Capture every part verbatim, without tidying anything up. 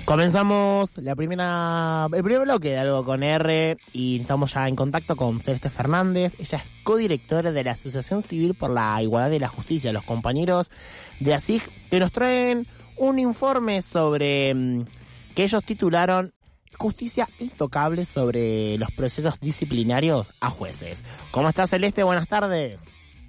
Comenzamos la primera, el primer bloque de Algo con R y estamos ya en contacto con Celeste Fernández. Ella es codirectora de la Asociación Civil por la Igualdad y la Justicia, los compañeros de A S I G, que nos traen un informe sobre que ellos titularon Justicia Intocable sobre los procesos disciplinarios a jueces. ¿Cómo estás, Celeste? Buenas tardes.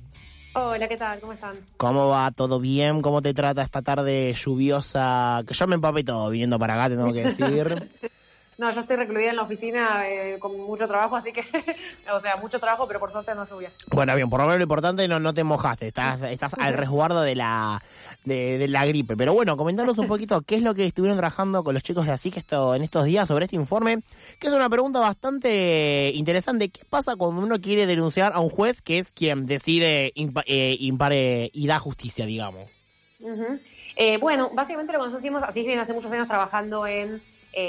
Hola, ¿qué tal? ¿Cómo están? ¿Cómo va? ¿Todo bien? ¿Cómo te trata esta tarde lluviosa? Que yo me empapé todo viniendo para acá, te tengo que decir. No, yo estoy recluida en la oficina eh, con mucho trabajo, así que, o sea, mucho trabajo, pero por suerte no lluvia. Bueno, bien, por lo menos lo importante, no, no te mojaste, estás, estás al resguardo de la de, de la gripe. Pero bueno, comentanos un poquito qué es lo que estuvieron trabajando con los chicos de A S I C esto, en estos días sobre este informe, que es una pregunta bastante interesante. ¿Qué pasa cuando uno quiere denunciar a un juez que es quien decide impa, eh, impare y da justicia, digamos? Uh-huh. Eh, bueno, básicamente lo que nosotros hicimos, A S I C viene hace muchos años trabajando en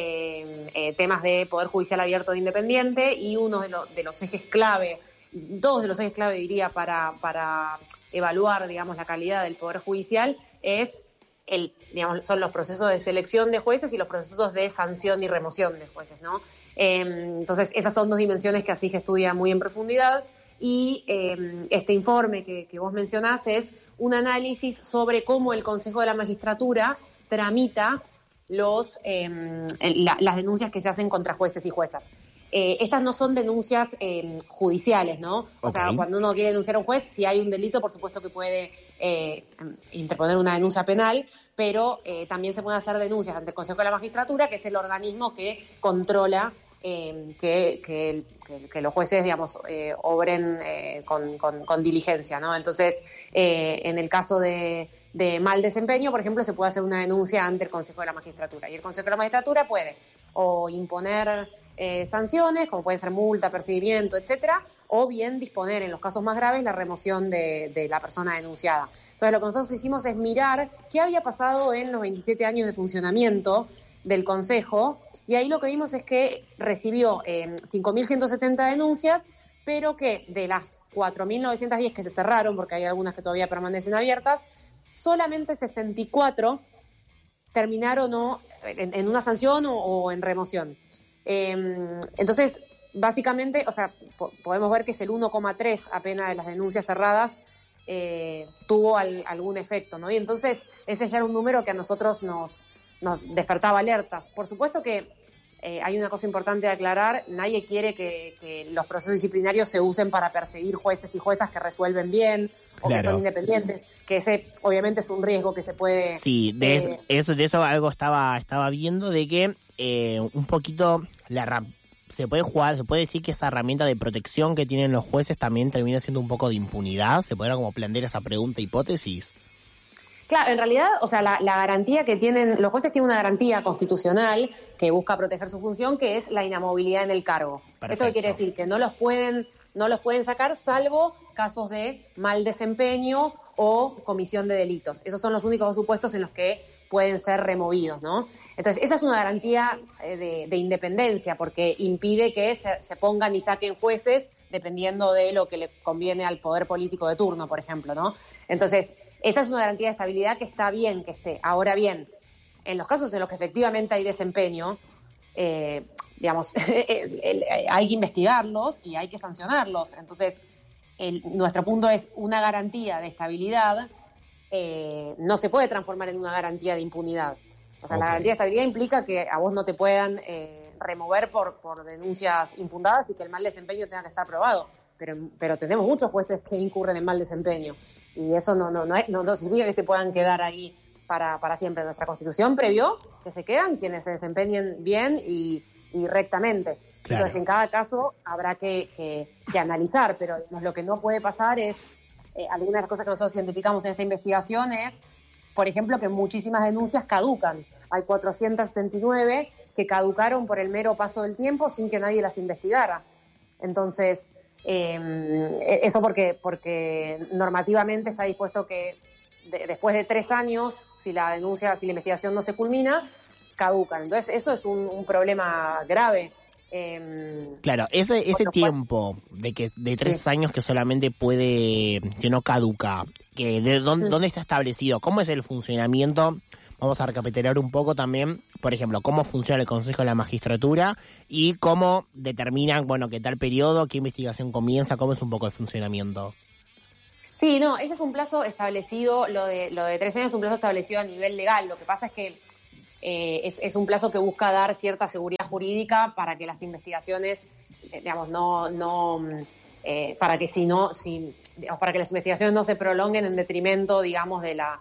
Eh, eh, temas de Poder Judicial Abierto e Independiente, y uno de, lo, de los ejes clave, dos de los ejes clave diría para, para evaluar, digamos, la calidad del Poder Judicial es el, digamos, son los procesos de selección de jueces y los procesos de sanción y remoción de jueces, ¿no? Eh, entonces esas son dos dimensiones que A S I G estudia muy en profundidad, y eh, este informe que, que vos mencionás es un análisis sobre cómo el Consejo de la Magistratura tramita los eh, la, las denuncias que se hacen contra jueces y juezas. Eh, estas no son denuncias eh, judiciales, ¿no? O okay. sea, cuando uno quiere denunciar a un juez, si hay un delito, por supuesto que puede eh, interponer una denuncia penal, pero eh, también se pueden hacer denuncias ante el Consejo de la Magistratura, que es el organismo que controla eh, que, que, que, que los jueces, digamos, eh, obren eh, con, con, con diligencia, ¿no? Entonces, eh, en el caso de de mal desempeño, por ejemplo, se puede hacer una denuncia ante el Consejo de la Magistratura. Y el Consejo de la Magistratura puede o imponer eh, sanciones, como pueden ser multa, percibimiento, etcétera, o bien disponer, en los casos más graves, la remoción de, de la persona denunciada. Entonces, lo que nosotros hicimos es mirar qué había pasado en los veintisiete años de funcionamiento del Consejo, y ahí lo que vimos es que recibió eh, cinco mil ciento setenta denuncias, pero que de las cuatro mil novecientas diez que se cerraron, porque hay algunas que todavía permanecen abiertas, solamente sesenta y cuatro terminaron o en, en una sanción o, o en remoción. Eh, entonces, básicamente, o sea, po- podemos ver que es el uno coma tres apenas de las denuncias cerradas eh, tuvo al, algún efecto, ¿no? Y entonces, ese ya era un número que a nosotros nos, nos despertaba alertas. Por supuesto que eh, hay una cosa importante de aclarar: nadie quiere que, que los procesos disciplinarios se usen para perseguir jueces y juezas que resuelven bien o claro. que son independientes, que ese obviamente es un riesgo que se puede... Sí, de eh, eso, de eso algo estaba estaba viendo, de que eh, un poquito la se puede jugar, se puede decir que esa herramienta de protección que tienen los jueces también termina siendo un poco de impunidad. ¿Se podrá como plantear esa pregunta, hipótesis? Claro, en realidad, o sea, la, la garantía que tienen, los jueces tienen una garantía constitucional que busca proteger su función, que es la inamovilidad en el cargo. Perfecto. Esto quiere decir que no los pueden, no los pueden sacar salvo casos de mal desempeño o comisión de delitos. Esos son los únicos dos supuestos en los que pueden ser removidos, ¿no? Entonces, esa es una garantía de, de independencia, porque impide que se, se pongan y saquen jueces dependiendo de lo que le conviene al poder político de turno, por ejemplo, ¿no? Entonces, esa es una garantía de estabilidad que está bien que esté. Ahora bien, en los casos en los que efectivamente hay desempeño, eh, digamos, hay que investigarlos y hay que sancionarlos. Entonces, el, nuestro punto es una garantía de estabilidad eh, no se puede transformar en una garantía de impunidad. O sea, okay. La garantía de estabilidad implica que a vos no te puedan eh, remover por, por denuncias infundadas y que el mal desempeño tenga que estar probado. Pero, pero tenemos muchos jueces que incurren en mal desempeño. Y eso no, no, no, es, no, no significa que se puedan quedar ahí para, para siempre. Nuestra Constitución previó que se quedan quienes se desempeñen bien y, y rectamente. Claro. Entonces, en cada caso habrá que, que, que analizar, pero lo que no puede pasar es, eh, algunas de las cosas que nosotros identificamos en esta investigación es, por ejemplo, que muchísimas denuncias caducan. Hay cuatrocientas sesenta y nueve que caducaron por el mero paso del tiempo sin que nadie las investigara. Entonces... Eh, eso porque porque normativamente está dispuesto que de, después de tres años, si la denuncia, si la investigación no se culmina, caducan. Entonces eso es un, un problema grave. Eh, claro, ese ese tiempo cual, de que de tres sí. años que solamente puede, que no caduca, que de dónde, mm. dónde está establecido, cómo es el funcionamiento, vamos a recapitular un poco también, por ejemplo, cómo funciona el Consejo de la Magistratura y cómo determinan, bueno, qué tal periodo, qué investigación comienza, cómo es un poco el funcionamiento. Sí, no, ese es un plazo establecido, lo de lo de tres años es un plazo establecido a nivel legal. Lo que pasa es que eh, es, es un plazo que busca dar cierta seguridad jurídica para que las investigaciones, eh, digamos, no, no, eh, para que si no, si, digamos, para que las investigaciones no se prolonguen en detrimento, digamos, de la,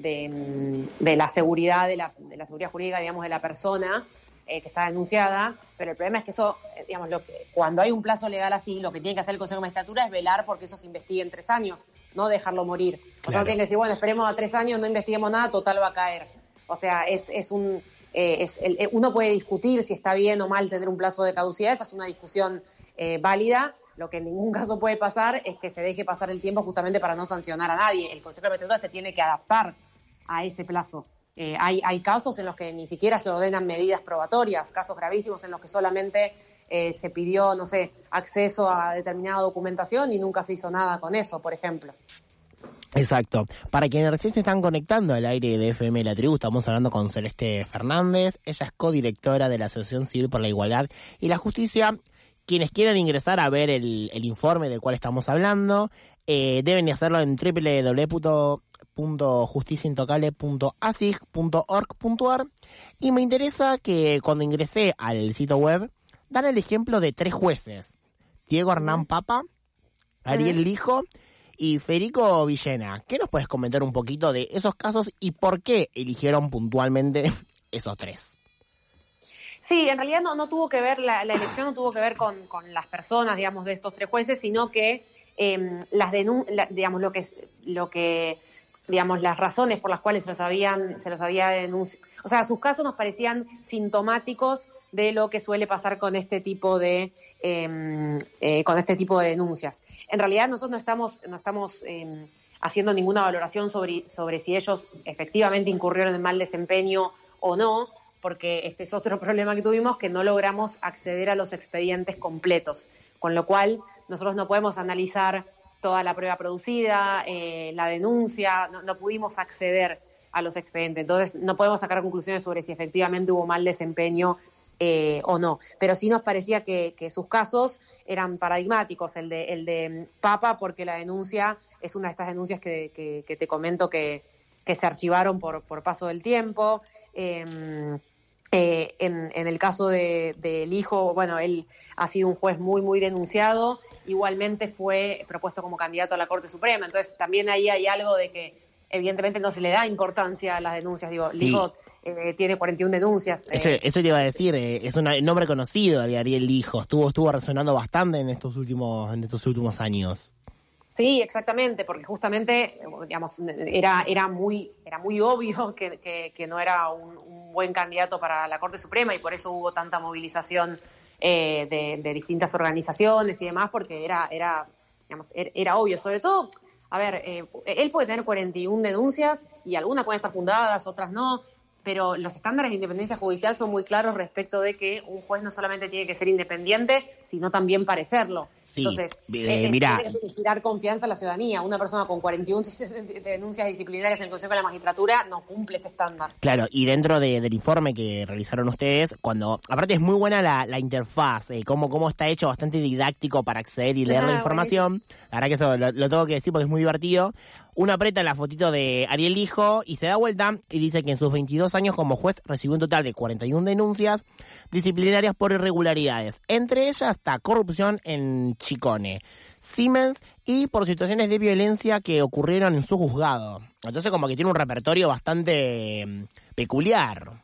de, de la seguridad, de la, de la seguridad jurídica, digamos, de la persona eh, que está denunciada. Pero el problema es que eso, eh, digamos, lo que, cuando hay un plazo legal así, lo que tiene que hacer el Consejo de Magistratura es velar porque eso se investigue en tres años. No dejarlo morir. O sea, no tienen que decir, bueno, esperemos a tres años, no investiguemos nada, total va a caer. O sea, es, es un, eh, es el, uno puede discutir si está bien o mal tener un plazo de caducidad, esa es una discusión eh, válida. Lo que en ningún caso puede pasar es que se deje pasar el tiempo justamente para no sancionar a nadie. El Consejo de Magistratura se tiene que adaptar a ese plazo. Eh, hay, hay casos en los que ni siquiera se ordenan medidas probatorias, casos gravísimos en los que solamente eh, se pidió, no sé, acceso a determinada documentación y nunca se hizo nada con eso, por ejemplo. Exacto. Para quienes recién se están conectando al aire de F M La Tribu, estamos hablando con Celeste Fernández. Ella es codirectora de la Asociación Civil por la Igualdad y la Justicia. Quienes quieran ingresar a ver el, el informe del cual estamos hablando, eh, deben hacerlo en doble u doble u doble u punto justicia intocable punto a s i g punto org punto a r. Y me interesa que cuando ingresé al sitio web, dan el ejemplo de tres jueces: Diego Hernán Papa, Ariel Lijo y Federico Villena. ¿Qué nos puedes comentar un poquito de esos casos y por qué eligieron puntualmente esos tres? Sí, en realidad no, no tuvo que ver, la, la elección no tuvo que ver con, con las personas, digamos, de estos tres jueces, sino que eh, las denun- la, digamos, lo que, lo que, digamos, las razones por las cuales se los habían, se los había denunciado. O sea, sus casos nos parecían sintomáticos de lo que suele pasar con este tipo de, eh, eh, con este tipo de denuncias. En realidad nosotros no estamos, no estamos eh, haciendo ninguna valoración sobre, sobre si ellos efectivamente incurrieron en mal desempeño o no, porque este es otro problema que tuvimos, que no logramos acceder a los expedientes completos, con lo cual nosotros no podemos analizar toda la prueba producida, eh, la denuncia, no, no pudimos acceder a los expedientes, entonces no podemos sacar conclusiones sobre si efectivamente hubo mal desempeño eh, o no, pero sí nos parecía que, que sus casos eran paradigmáticos, el de, el de Papa, porque la denuncia es una de estas denuncias que, que, que te comento que, que se archivaron por, por paso del tiempo. Eh, eh, en, en el caso de, del hijo, bueno, él ha sido un juez muy, muy denunciado, igualmente fue propuesto como candidato a la Corte Suprema, entonces también ahí hay algo de que evidentemente no se le da importancia a las denuncias, digo, sí. Lijo eh, tiene cuarenta y una denuncias. Eso, eh. eso te iba a decir, eh, es un nombre conocido, Ariel Lijo, estuvo, estuvo resonando bastante en estos últimos, en estos últimos años. Sí, exactamente, porque justamente, digamos, era, era muy, era muy obvio que, que, que no era un, un buen candidato para la Corte Suprema y por eso hubo tanta movilización eh, de, de distintas organizaciones y demás, porque era, era, digamos, era, era obvio, sobre todo. A ver, eh, él puede tener cuarenta y una denuncias y algunas pueden estar fundadas, otras no, pero los estándares de independencia judicial son muy claros respecto de que un juez no solamente tiene que ser independiente, sino también parecerlo. Sí, Entonces, eh, es, mirá. tiene que inspirar confianza a la ciudadanía. Una persona con cuarenta y una denuncias disciplinarias en el Consejo de la Magistratura no cumple ese estándar. Claro, y dentro de, del informe que realizaron ustedes, cuando aparte es muy buena la, la interfaz, eh, cómo, cómo está hecho, bastante didáctico para acceder y leer ah, la información. Buenísimo. La verdad que eso lo, lo tengo que decir porque es muy divertido. Uno aprieta la fotito de Ariel Lijo y se da vuelta y dice que en sus veintidós años como juez recibió un total de cuarenta y una denuncias disciplinarias por irregularidades. Entre ellas está corrupción en Chicone, Siemens y por situaciones de violencia que ocurrieron en su juzgado. Entonces como que tiene un repertorio bastante um, peculiar.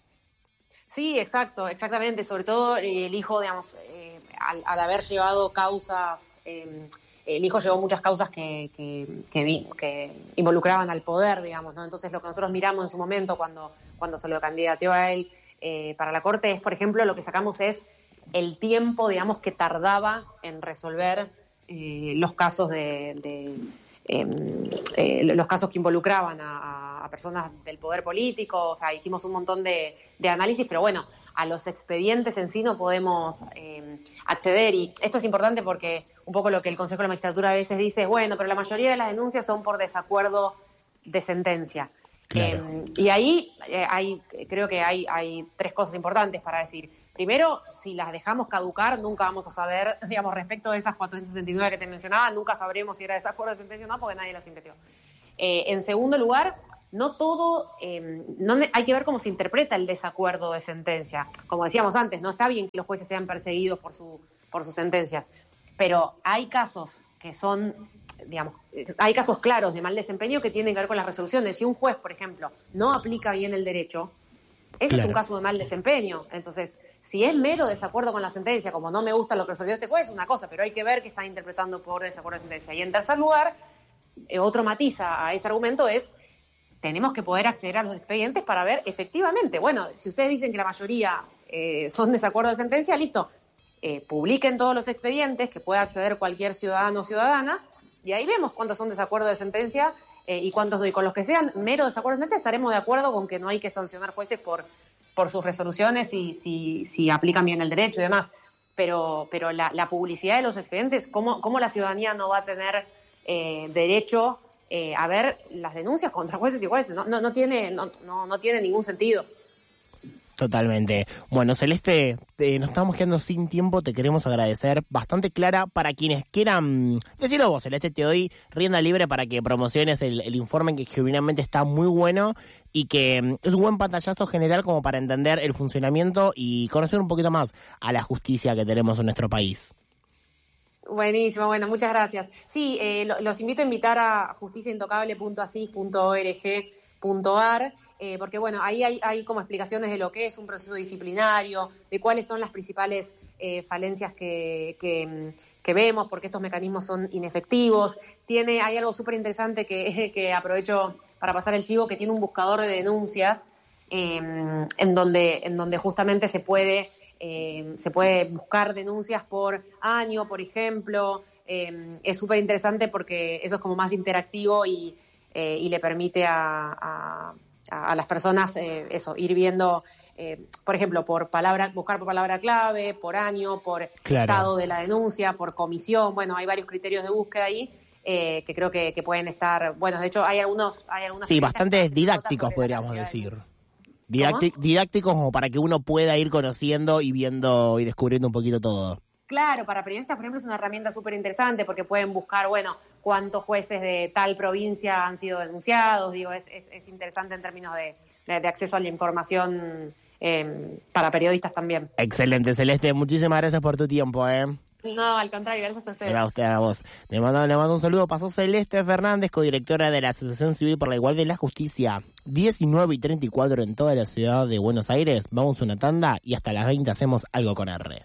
Sí, exacto, exactamente. Sobre todo eh, el hijo, digamos, eh, al, al haber llevado causas... Eh, El hijo llevó muchas causas que, que, que, vi, que involucraban al poder, digamos, ¿no? Entonces lo que nosotros miramos en su momento cuando, cuando se lo candidateó a él eh, para la Corte es, por ejemplo, lo que sacamos es el tiempo, digamos, que tardaba en resolver eh, los casos de, de eh, eh, los casos que involucraban a, a personas del poder político. O sea, hicimos un montón de, de análisis, pero bueno, a los expedientes en sí no podemos eh, acceder, y esto es importante porque un poco lo que el Consejo de la Magistratura a veces dice es, bueno, pero la mayoría de las denuncias son por desacuerdo de sentencia. Claro. Eh, y ahí eh, hay, creo que hay, hay tres cosas importantes para decir. Primero, si las dejamos caducar, nunca vamos a saber, digamos, respecto de esas cuatrocientos sesenta y nueve que te mencionaba, nunca sabremos si era desacuerdo de sentencia o no, porque nadie las investigó. Eh, en segundo lugar, no todo, eh, no hay que ver cómo se interpreta el desacuerdo de sentencia. Como decíamos antes, no está bien que los jueces sean perseguidos por, su, por sus sentencias, pero hay casos que son, digamos, hay casos claros de mal desempeño que tienen que ver con las resoluciones. Si un juez, por ejemplo, no aplica bien el derecho, ese claro. es un caso de mal desempeño. Entonces, si es mero desacuerdo con la sentencia, como no me gusta lo que resolvió este juez, es una cosa, pero hay que ver qué están interpretando por desacuerdo de sentencia. Y en tercer lugar, eh, otro matiz a ese argumento es, tenemos que poder acceder a los expedientes para ver efectivamente, bueno, si ustedes dicen que la mayoría eh, son desacuerdo de sentencia, listo, eh, publiquen todos los expedientes que pueda acceder cualquier ciudadano o ciudadana, y ahí vemos cuántos son desacuerdo de sentencia eh, y cuántos no. Y con los que sean mero desacuerdo de sentencia estaremos de acuerdo con que no hay que sancionar jueces por, por sus resoluciones y si, si aplican bien el derecho y demás. Pero, pero la, la publicidad de los expedientes, ¿cómo, cómo la ciudadanía no va a tener eh, derecho eh, a ver las denuncias contra jueces y jueces? No, no, no, tiene, no, no, no tiene ningún sentido. Totalmente. Bueno, Celeste, eh, nos estamos quedando sin tiempo, te queremos agradecer. Bastante clara para quienes quieran... Decirlo vos, Celeste, te doy rienda libre para que promociones el, el informe que genuinamente está muy bueno y que es un buen pantallazo general como para entender el funcionamiento y conocer un poquito más a la justicia que tenemos en nuestro país. Buenísimo, bueno, muchas gracias. Sí, eh, lo, los invito a invitar a justicia intocable punto asis punto org punto ar, eh, porque bueno, ahí hay, hay como explicaciones de lo que es un proceso disciplinario, de cuáles son las principales eh, falencias que, que, que vemos, porque estos mecanismos son inefectivos. Tiene, hay algo súper interesante que, que aprovecho para pasar el chivo, que tiene un buscador de denuncias, eh, en donde, en donde justamente se puede, eh, se puede buscar denuncias por año, por ejemplo. Eh, es súper interesante porque eso es como más interactivo y Eh, y le permite a, a, a las personas eh, eso, ir viendo, eh, por ejemplo, por palabra, buscar por palabra clave, por año, por claro. estado de la denuncia, por comisión. Bueno, hay varios criterios de búsqueda ahí eh, que creo que, que pueden estar, bueno, de hecho hay algunos... Hay algunas sí, bastante didácticos podríamos decir. Didacti- didácticos como para que uno pueda ir conociendo y viendo y descubriendo un poquito todo. Claro, para periodistas, por ejemplo, es una herramienta súper interesante porque pueden buscar, bueno, cuántos jueces de tal provincia han sido denunciados. Digo, es, es, es interesante en términos de, de, de acceso a la información eh, para periodistas también. Excelente, Celeste. Muchísimas gracias por tu tiempo, ¿eh? No, al contrario, gracias a ustedes. Gracias a usted, a vos. Le mando, le mando un saludo. Pasó Celeste Fernández, codirectora de la Asociación Civil por la Igualdad y la Justicia. diecinueve y treinta y cuatro en toda la ciudad de Buenos Aires. Vamos a una tanda y hasta las veinte hacemos algo con R.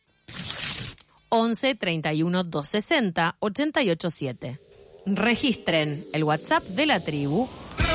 once, treinta y uno, doscientos sesenta, ochenta y ocho siete. Registren el WhatsApp de la tribu